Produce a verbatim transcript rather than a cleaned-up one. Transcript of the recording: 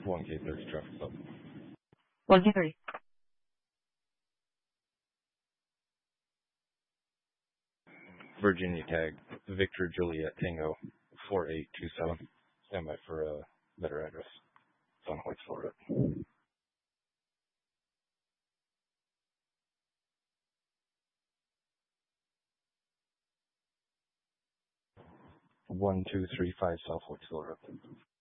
one K thirty traffic stop. one K thirty. Virginia tag, Victor Juliet Tango, four eight two seven. Stand by for a better address. It's on White Florida. one two three five South White Florida.